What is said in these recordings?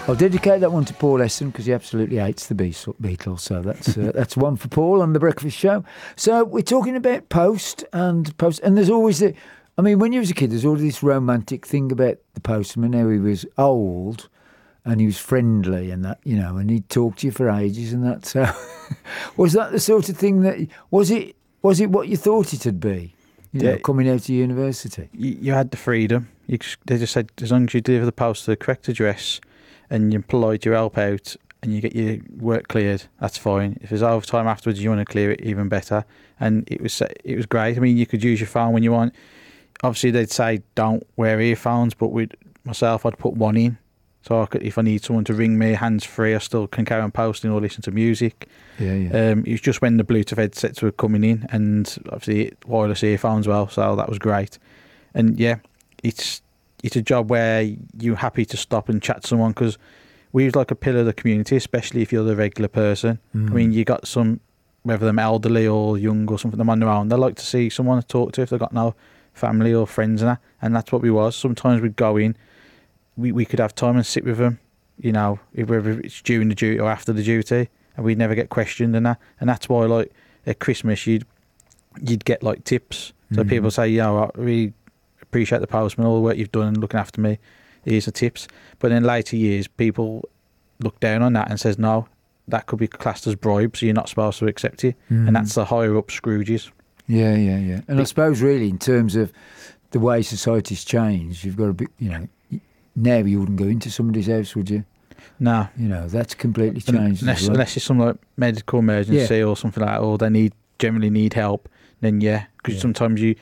I'll dedicate that one to Paul Esson because he absolutely hates the Beatles. So that's one for Paul on The Breakfast Show. So we're talking about post, and there's always I mean, when you was a kid, there's always this romantic thing about the postman, how he was old and he was friendly and that, you know, and he'd talk to you for ages and that. So was that the sort of thing that, was it what you thought it'd be, you know, coming out of university? You had the freedom. They just said, as long as you deliver the post to the correct address and you employed your help out and you get your work cleared, that's fine. If there's overtime afterwards, you want to clear it, even better. And it was great. I mean, you could use your phone when you want. Obviously, they'd say don't wear earphones, but I'd put one in. So if I need someone to ring me hands-free, I still can carry on posting or listen to music. Yeah. It was just when the Bluetooth headsets were coming in, and obviously wireless earphones as well, so that was great. And yeah, it's a job where you're happy to stop and chat to someone, because we was like a pillar of the community, especially if you're the regular person. I mean, you got some, whether they're elderly or young or something, them on their own, they like to see someone to talk to if they've got no family or friends and that's what we was. Sometimes we'd go in, we could have time and sit with them, you know, whether it's during the duty or after the duty, and we'd never get questioned and that's why, like, at Christmas you'd get like tips. So people say, you know, I really appreciate the postman, all the work you've done and looking after me, here's the tips. But in later years people look down on that and says, no, that could be classed as bribe, so you're not supposed to accept it. And that's the higher up Scrooges. Yeah. And I suppose really in terms of the way society's changed, you've got a bit, you know, now you wouldn't go into somebody's house, would you? No. You know, that's completely changed. Unless it's some like medical emergency or something like that, or they generally need help, then because sometimes the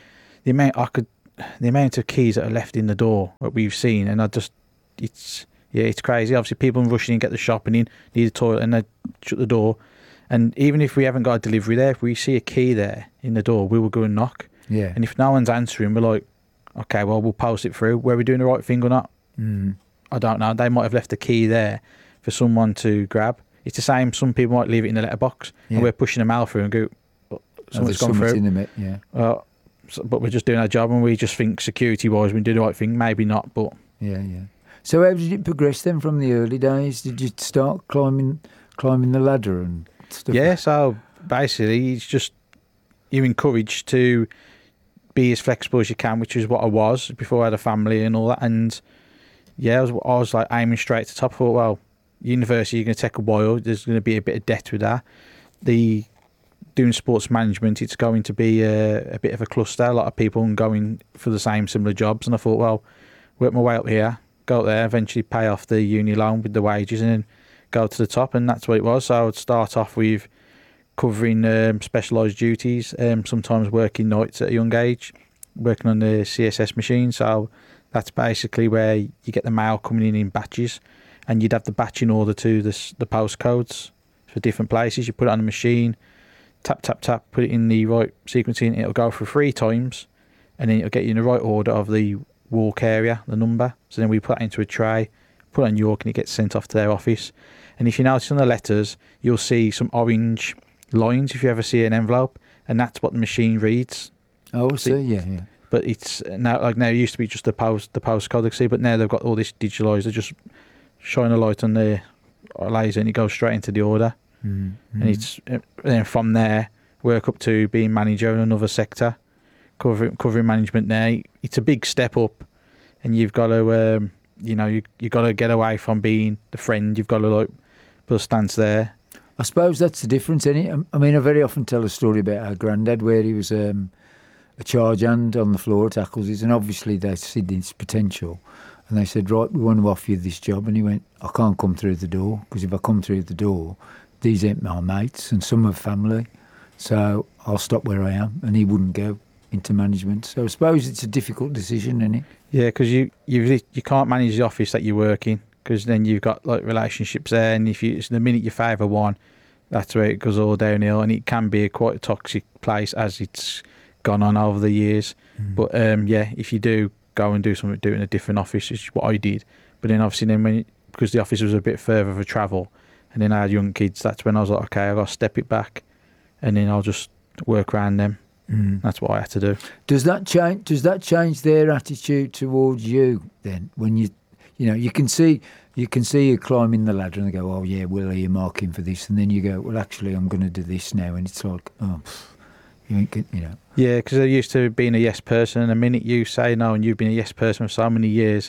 amount of keys that are left in the door that we've seen, and it's crazy. Obviously people rushing in, get the shopping in, need a toilet, and they shut the door. And even if we haven't got a delivery there, if we see a key there in the door, we will go and knock. Yeah. And if no one's answering, we're like, okay, well, we'll post it through. Were we doing the right thing or not? I don't know. They might have left a key there for someone to grab. It's the same. Some people might leave it in the letterbox, and we're pushing a mail through and go, someone's gone through. In the yeah. But we're just doing our job, and we just think security-wise we do the right thing. Maybe not, but... Yeah. So how did it progress then from the early days? Did you start climbing the ladder and stuff? Yeah, so basically it's just you're encouraged to be as flexible as you can, which is what I was before I had a family and all that. And yeah, I was like aiming straight to the top. I thought, well, university, you're going to take a while. There's going to be a bit of debt with that. Doing sports management, it's going to be a bit of a cluster. A lot of people going for the similar jobs. And I thought, well, work my way up here, go up there, eventually pay off the uni loan with the wages, and then go to the top. And that's what it was. So I would start off with covering specialised duties, sometimes working nights at a young age, working on the CSS machine. So that's basically where you get the mail coming in batches, and you'd have the batching order to the postcodes for different places. You put it on the machine, tap, put it in the right sequencing, it'll go for 3 times, and then it'll get you in the right order of the walk area, the number. So then we put that into a tray, put it on York, and it gets sent off to their office. And if you notice on the letters, you'll see some orange lines if you ever see an envelope, and that's what the machine reads. Oh, so yeah. But it's now it used to be just the postcode, I see, but now they've got all this digitalised. They just shine a light on the laser and it goes straight into the order. And then from there work up to being manager in another sector, covering management there. It's a big step up, and you've got to you've got to get away from being the friend. You've got to like put a stance there. I suppose that's the difference, isn't it? I mean, I very often tell a story about our granddad where he was a charge hand on the floor at Accles's, and obviously they see his potential, and they said, right, we want to offer you this job. And he went, I can't come through the door, because if I come through the door, these ain't my mates and some have family, so I'll stop where I am. And he wouldn't go into management. So I suppose it's a difficult decision, isn't it? Yeah, because you can't manage the office that you work in, because then you've got like relationships there, and the minute you favour one, that's where it goes all downhill, and it can be quite a toxic place as it's gone on over the years. But if you do go and do it in a different office, which is what I did. But then obviously because the office was a bit further for travel, and then I had young kids, that's when I was like, okay, I've got to step it back, and then I'll just work around them. That's what I had to do. Does that change their attitude towards you then, when you You know, you can see you climbing the ladder and they go, oh yeah, we'll earmark him for this, and then you go, well, actually, I'm going to do this now, and it's like, oh, you ain't good, you know. Yeah, because they're used to being a yes person, and the minute you say no, and you've been a yes person for so many years,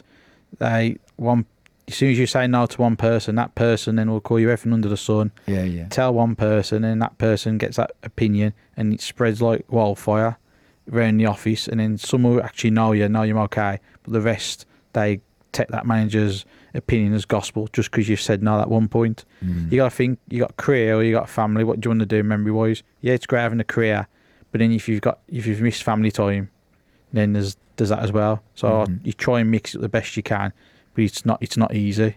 as soon as you say no to one person, that person then will call you everything under the sun. Yeah. Tell one person, and that person gets that opinion, and it spreads like wildfire around the office. And then some will actually know you're okay, but the rest, they take that manager's opinion as gospel just because you've said no at one point. You got to think, you got a career or you got a family. What do you want to do memory wise? Yeah, it's great having a career, but then if you've missed family time, then there's that as well. So you try and mix it the best you can, but it's not easy.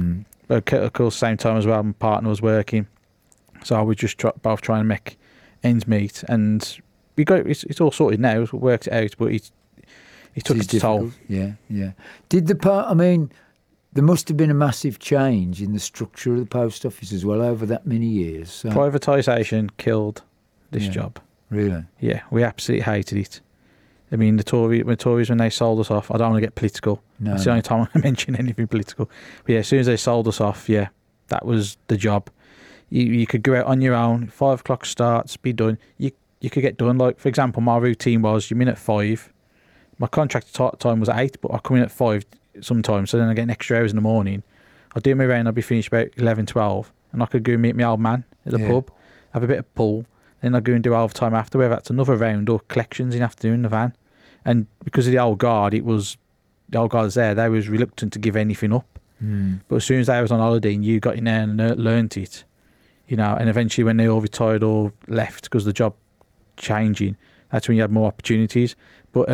But of course, same time as well, my partner was working, so I was just both trying to make ends meet, and we got it's all sorted now. It's worked it out, but it took its toll. Yeah. Did the part? I mean, there must have been a massive change in the structure of the post office as well over that many years. So. Privatisation killed this job. Really? Yeah, we absolutely hated it. I mean, the Tories, when they sold us off, I don't want to get political. No, That's the only time I mention anything political. But yeah, as soon as they sold us off, yeah, that was the job. You could go out on your own, 5 o'clock starts, be done. You could get done. Like, for example, my routine was, you're in at 5. My contract time was at 8, but I come in at 5 sometimes, so then I get an extra hours in the morning. I'd do my round, I'd be finished about 11, 12, and I could go meet my old man at the pub, have a bit of pull, then I'd go and do overtime after, whether that's another round or collections in the afternoon in the van. And because of the old guard, the old guards there, they was reluctant to give anything up. But as soon as they was on holiday and you got in there and learnt it, you know, and eventually when they all retired or left because the job changing, that's when you had more opportunities. But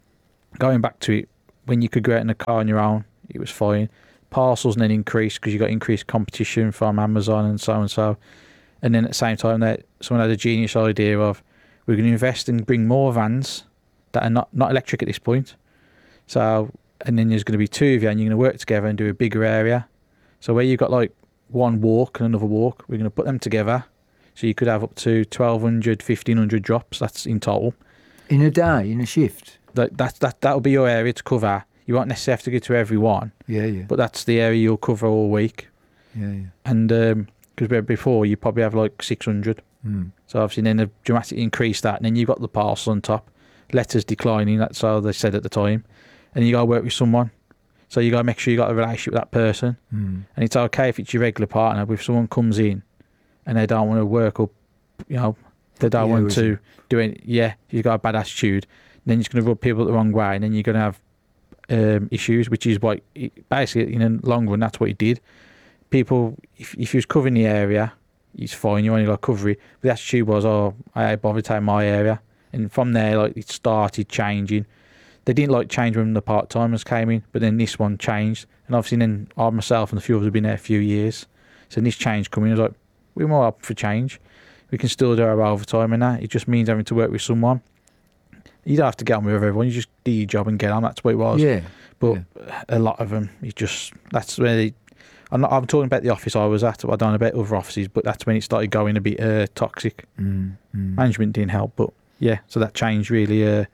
going back to it, when you could go out in a car on your own, it was fine. Parcels then increased because you got increased competition from Amazon and so and so. And then at the same time, someone had a genius idea of, we're going to invest and bring more vans that are not electric at this point. So, and then there's going to be 2 of you and you're going to work together and do a bigger area. So where you've got like one walk and another walk, we're going to put them together. So you could have up to 1,200, 1,500 drops. That's in total. In a day, in a shift? That'll be your area to cover. You won't necessarily have to go to every one. Yeah. But that's the area you'll cover all week. Yeah. And because before you probably have like 600. So obviously then they've dramatically increased that, and then you've got the parcel on top. Letters declining, that's how they said at the time. And you got to work with someone. So you got to make sure you got a relationship with that person. And it's okay if it's your regular partner, but if someone comes in and they don't want to work up, you know, they don't want to do it. Yeah, you've got a bad attitude. Then you're going to rub people the wrong way, and then you're going to have issues, which is what, basically, in the long run, that's what he did. People, if you was covering the area, it's fine, you only got to cover it. But the attitude was, oh, I bother taking my area. And from there, like, it started changing. They didn't like change when the part-timers came in, but then this one changed. And obviously then I myself and the few others have been there a few years. So this change coming, I was like, we're more up for change. We can still do our overtime and that. It just means having to work with someone. You don't have to get on with everyone. You just do your job and get on. That's what it was. Yeah. But a lot of them, that's where they... I'm talking about the office I was at. I don't know about other offices, but that's when it started going a bit toxic. Management didn't help, but yeah, so that change really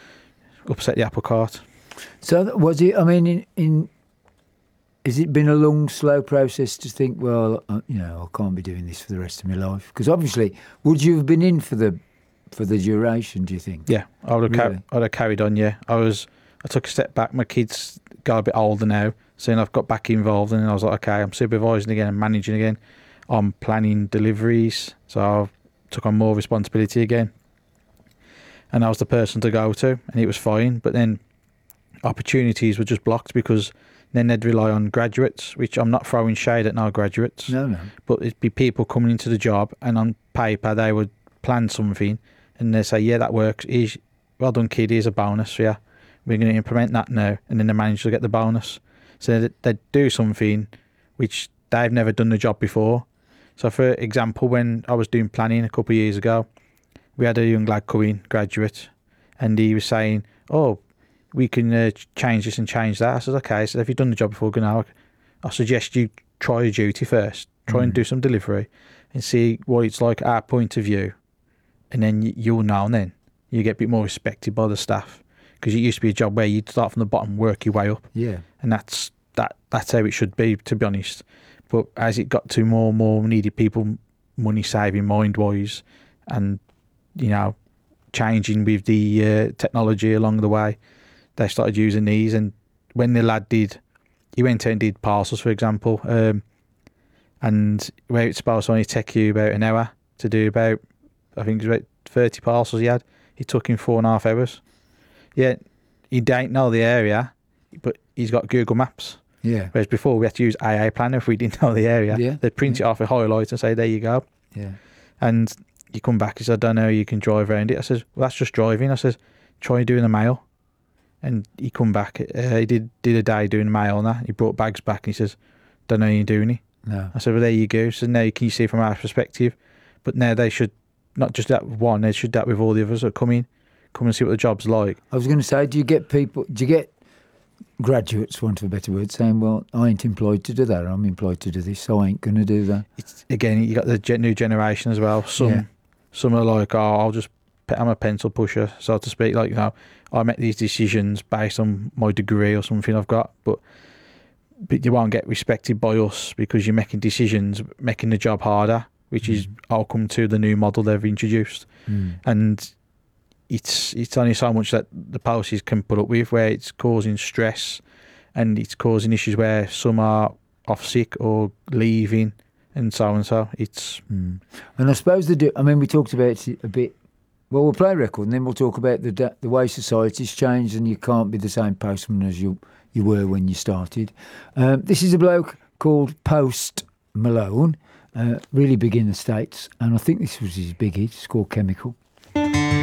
upset the apple cart. So was it, I mean, has it been a long, slow process to think, well, you know, I can't be doing this for the rest of my life? Because obviously, would you have been in for the duration, do you think? Yeah, I would have carried on, yeah. I took a step back. My kids got a bit older now, so then I've got back involved, and I was like, okay, I'm supervising again and managing again. I'm planning deliveries, so I took on more responsibility again. And I was the person to go to, and it was fine. But then opportunities were just blocked because then they'd rely on graduates, which I'm not throwing shade at no graduates. No. But it'd be people coming into the job, and on paper they would plan something, and they say, yeah, that works. Well done, kid, here's a bonus for you. We're going to implement that now. And then they manage to get the bonus. So they'd do something which they've never done the job before. So for example, when I was doing planning a couple of years ago, we had a young lad come in, graduate, and he was saying, oh, we can change this and change that. I said, okay. So if you've done the job before, I suggest you try your duty first. Try and do some delivery and see what it's like at our point of view. And then you'll know, and then you get a bit more respected by the staff. Because it used to be a job where you'd start from the bottom, work your way up. Yeah. And that's that's how it should be, to be honest. But as it got to more and more needed people, money saving mind wise, and changing with the technology along the way, they started using these. And when the lad he went out and did parcels, for example, and where it's supposed to only take you about an hour to do about, I think it was about 30 parcels he had, it took him 4.5 hours. Yeah, he don't know the area, but he's got Google Maps. Yeah. Whereas before we had to use AA Planner if we didn't know the area. Yeah. They'd print it off a highlight and say, there you go. Yeah. And you come back, he said, I don't know, you can drive around it. I says, well, that's just driving. I says, try doing the mail. And he come back, he did a day doing the mail and that. He brought bags back and he says, don't know you're doing it. No. I said, well, there you go. So now can you see from our perspective? But now they should, not just that one, they should that with all the others that come and see what the job's like. I was going to say, do you get graduates, for want of a better word, saying, well, I ain't employed to do that, I'm employed to do this, so I ain't going to do that? It's, again, you got the new generation as well. Some are like, I'm a pencil pusher, so to speak. Like, I make these decisions based on my degree or something I've got, but you won't get respected by us because you're making decisions, making the job harder, which is I'll come to the new model they've introduced. And it's only so much that the policies can put up with, where it's causing stress and it's causing issues where some are off sick or leaving and so and so. It's and I suppose we talked about it a bit. Well, we'll play a record and then we'll talk about the way society's changed, and you can't be the same postman as you were when you started. This is a bloke called Post Malone, really big in the States, and I think this was his big hit. It's called Chemical.